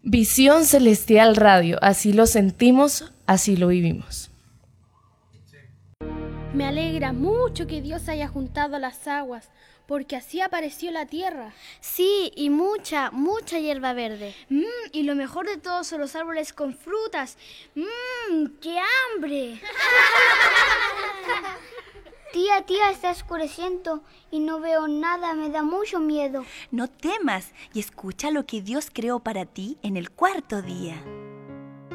Visión Celestial Radio, así lo sentimos, así lo vivimos. Me alegra mucho que Dios haya juntado las aguas, porque así apareció la tierra. Sí, y mucha hierba verde. Y lo mejor de todo son los árboles con frutas. ¡Qué hambre! Tía, está oscureciendo y no veo nada, me da mucho miedo. No temas y escucha lo que Dios creó para ti en el cuarto día.